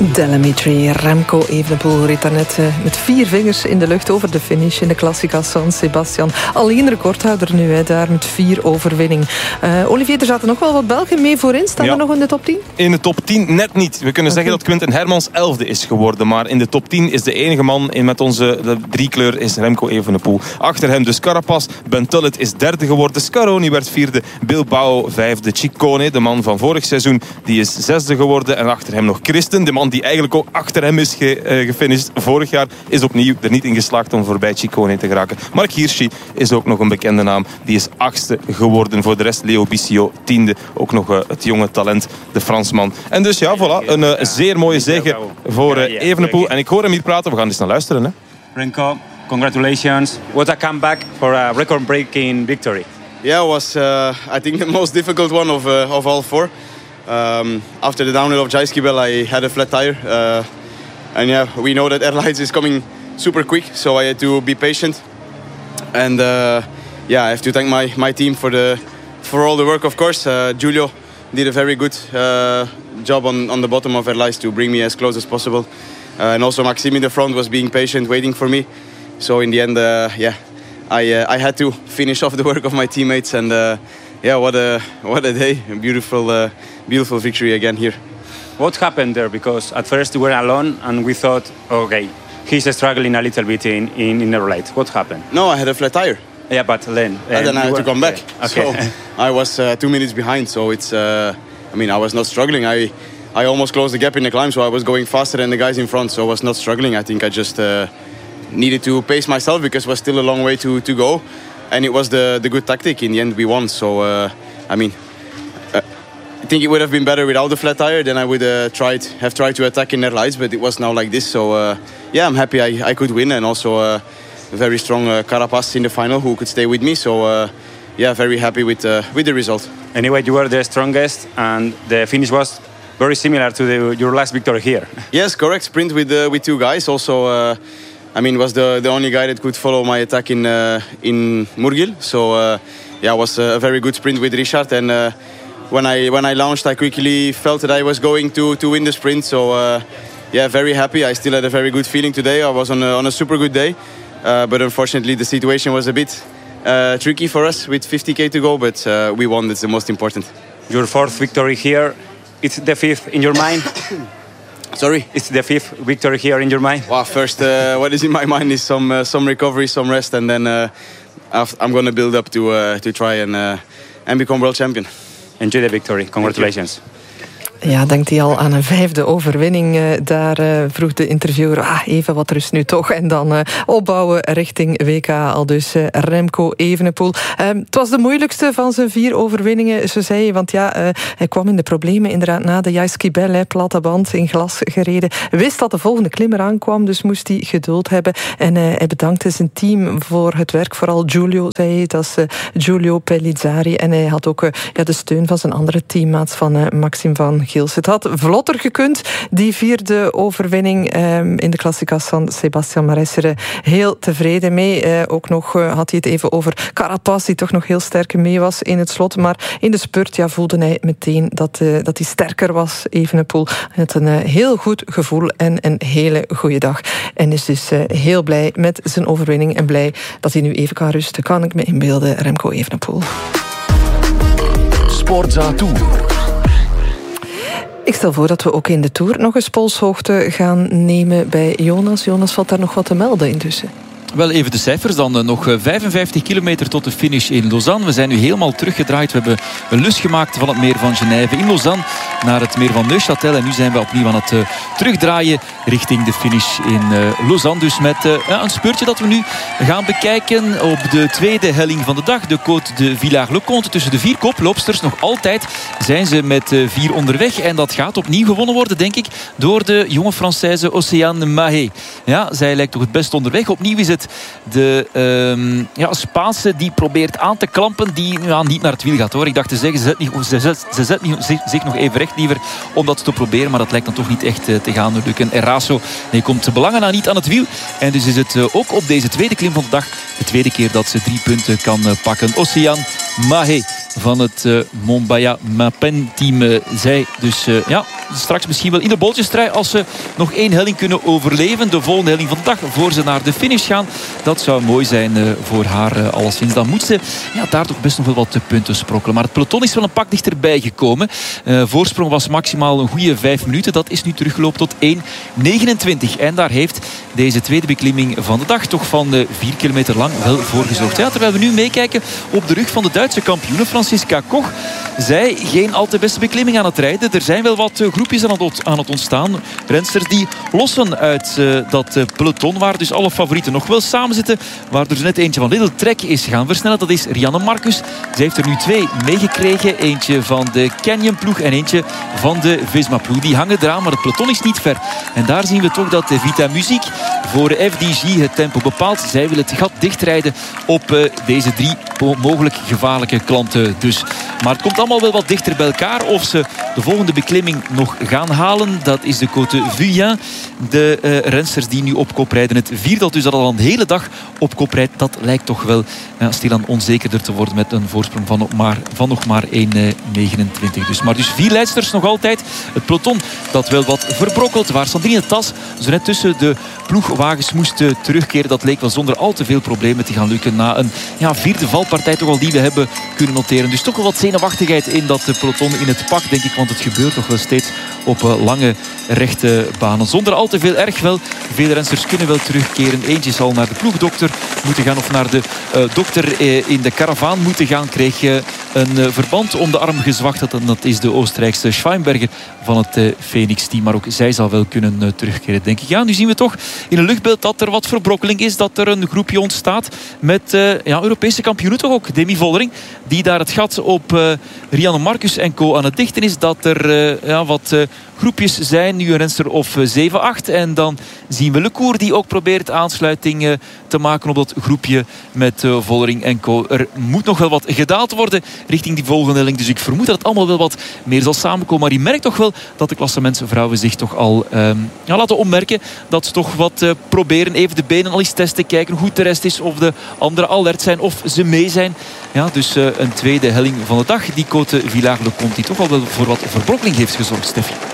Delamitri, Remco Evenepoel reed daarnet met 4 vingers in de lucht over de finish in de Classica San Sebastian. Alleen recordhouder nu, daar met 4 overwinning. Olivier, er zaten nog wel wat Belgen mee voorin. Staan er nog in de top 10? In de top 10 net niet. We kunnen zeggen dat Quinten Hermans 11e is geworden. Maar in de top 10 is de enige man met onze driekleur is Remco Evenepoel. Achter hem dus Carapaz. Ben Tullet is 3e geworden. Scaroni werd 4e. Bilbao 5e. Ciccone, de man van vorig seizoen, die is 6e geworden. En achter hem nog Christen, de man die eigenlijk ook achter hem is gefinished vorig jaar, is opnieuw er niet in geslaagd om voorbij Ciccone te geraken. Mark Hirschi is ook nog een bekende naam. Die is 8e geworden. Voor de rest Leo Bissio 10e. Ook nog het jonge talent, de Fransman. En dus ja, voilà. Een zeer mooie zege voor Evenepoel. En ik hoor hem hier praten. We gaan eens naar luisteren. Hè. Remco, congratulations. What a comeback for a record-breaking victory. Yeah, it was I think the most difficult one of all 4. After the downhill of Jaiskibel, I had a flat tire. And yeah, we know that Airlines is coming super quick, so I had to be patient. And yeah, I have to thank my team for all the work, of course. Giulio did a very good job on the bottom of Airlines to bring me as close as possible. And also Maxime in the front was being patient, waiting for me. So in the end, yeah, I had to finish off the work of my teammates. And yeah, what a day! A beautiful victory again here. What happened there? Because at first we were alone and we thought, okay, he's struggling a little bit in the light. What happened? No, I had a flat tire. Yeah, but then and then I had to come back. Okay. So I was 2 minutes behind. So it's, I mean, I was not struggling. I almost closed the gap in the climb, so I was going faster than the guys in front. So I was not struggling. I think I just needed to pace myself because it was still a long way to go. And it was the good tactic. In the end, we won. So, I mean, I think it would have been better without the flat tire. Then I would have tried to attack in their lights. But it was now like this. So, yeah, I'm happy I could win. And also a very strong Carapaz in the final who could stay with me. So, yeah, very happy with the result. Anyway, you were the strongest. And the finish was very similar to your last victory here. Yes, correct. Sprint with 2 guys. Also... I mean, was the only guy that could follow my attack in Murgil. So yeah, it was a very good sprint with Richard. And when I launched, I quickly felt that I was going to win the sprint. So yeah, very happy. I still had a very good feeling today. I was on a super good day. But unfortunately, the situation was a bit tricky for us with 50k to go. But we won. That's the most important. Your 4th victory here. It's the 5th in your mind. Sorry? It's the 5th victory here in your mind? Well, first, what is in my mind is some recovery, some rest. And then I'm going to build up to try and become world champion. Enjoy the victory. Congratulations. Ja, denkt hij al aan een 5e overwinning. Daar vroeg de interviewer, even wat rust nu toch. En dan opbouwen richting WK. Al dus Remco Evenepoel. Het was de moeilijkste van zijn 4 overwinningen, zo zei hij. Want ja, hij kwam in de problemen inderdaad na de Jaiskibel, platte band in glas gereden. Wist dat de volgende klim eraan kwam, dus moest hij geduld hebben. En hij bedankte zijn team voor het werk. Vooral Giulio, zei hij. Dat is Giulio Pellizzari. En hij had ook de steun van zijn andere teammaats, van Maxime van Gils. Het had vlotter gekund, die 4e overwinning in de Classica San Sebastian. Maar hij is er heel tevreden mee. Ook nog had hij het even over Carapaz, die toch nog heel sterk mee was in het slot. Maar in de spurt voelde hij meteen dat hij sterker was, Evenepoel. Hij had een heel goed gevoel en een hele goede dag. En is dus heel blij met zijn overwinning en blij dat hij nu even kan rusten. Kan ik me inbeelden, Remco Evenepoel. Sportza Tour. Ik stel voor dat we ook in de Tour nog eens polshoogte gaan nemen bij Jonas. Jonas, valt daar nog wat te melden intussen? Wel even de cijfers dan. Nog 55 kilometer tot de finish in Lausanne. We zijn nu helemaal teruggedraaid. We hebben een lus gemaakt van het meer van Genève in Lausanne naar het meer van Neuchâtel. En nu zijn we opnieuw aan het terugdraaien richting de finish in Lausanne. Dus met een speurtje dat we nu gaan bekijken op de tweede helling van de dag. De Côte de Villars-le-Comte. Tussen de 4 koploopsters nog altijd zijn ze met 4 onderweg. En dat gaat opnieuw gewonnen worden, denk ik, door de jonge Française Océane Mahé. Ja, zij lijkt toch het best onderweg. Opnieuw is het de Spaanse die probeert aan te klampen, die niet naar het wiel gaat, hoor. Ik dacht te zeggen, ze zet zich nog even recht liever om dat te proberen, maar dat lijkt dan toch niet echt te gaan lukken. Eraso komt belangen niet aan het wiel. En dus is het ook op deze tweede klim van de dag de tweede keer dat ze 3 punten kan pakken. Océane Mahé van het Montbaya Mapen team. Zij dus straks misschien wel in de bolletjestrui als ze nog 1 helling kunnen overleven. De volgende helling van de dag voor ze naar de finish gaan. Dat zou mooi zijn voor haar alleszins. Dan moet ze daar toch best nog wel wat punten sprokkelen. Maar het peloton is wel een pak dichterbij gekomen. Voorsprong was maximaal een goede 5 minuten. Dat is nu teruggelopen tot 1:29. En daar heeft deze tweede beklimming van de dag toch van 4 kilometer lang wel voor gezorgd. Ja, terwijl we nu meekijken op de rug van de Duitse kampioene Franziska Koch. Zij geen al te beste beklimming aan het rijden. Er zijn wel wat groepjes aan het ontstaan. Rensters die lossen uit dat peloton waar dus alle favorieten nog wel samen zitten. Waar er net eentje van Lidl Trek is gaan versnellen. Dat is Rianne Marcus. Ze heeft er nu 2 meegekregen. Eentje van de Canyon ploeg en eentje van de Visma ploeg. Die hangen eraan, maar het peloton is niet ver. En daar zien we toch dat Vita Muziek voor de FDJ het tempo bepaalt. Zij willen het gat dichtrijden op deze 3 mogelijk gevaarlijke klanten dus. Maar het komt allemaal wel wat dichter bij elkaar. Of ze de volgende beklimming nog gaan halen, dat is de Côte Vuillin. De rensters die nu op kop rijden. Het viertal dus dat al een hele dag op kop rijdt, dat lijkt toch wel stilaan onzekerder te worden met een voorsprong van nog maar 1:29. Maar dus 4 leidsters nog altijd. Het peloton dat wel wat verbrokkelt. Waar Sandrine Tas zo net tussen de ploegwagens moest terugkeren. Dat leek wel zonder al te veel problemen te gaan lukken. Na een 4e valpartij toch al die we hebben kunnen noteren. Dus toch wel wat zenuwachtigheid in dat peloton in het pak, denk ik. Want het gebeurt toch wel steeds op lange rechte banen. Zonder al te veel erg wel. Vele rensters kunnen wel terugkeren. Eentje zal naar de ploegdokter moeten gaan. Of naar de dokter in de karavaan moeten gaan. Kreeg een verband om de arm gezwacht. En dat is de Oostenrijkse Schweinberger van het Phoenix-team. Maar ook zij zal wel kunnen terugkeren, denk ik. Ja, nu zien we toch in een luchtbeeld dat er wat verbrokkeling is. Dat er een groepje ontstaat met Europese kampioenen toch ook. Demi Vollering, die daar het gat op Rianne Marcus en co aan het dichten is. Dat er wat groepjes zijn. Nu een renster of 7-8. En dan zien we Lecour die ook probeert aansluiting te maken op dat groepje met Vollering en co. Er moet nog wel wat gedaald worden richting die volgende helling. Dus ik vermoed dat het allemaal wel wat meer zal samenkomen. Maar je merkt toch wel dat de klassementsvrouwen zich toch al laten opmerken. Dat ze toch wat proberen. Even de benen al eens testen. Kijken hoe goed de rest is. Of de anderen alert zijn. Of ze mee zijn. Ja, dus een tweede helling van de dag. Die Côte Villars-le-Comte die toch al wel voor wat verbrokkeling heeft gezorgd, Steffi.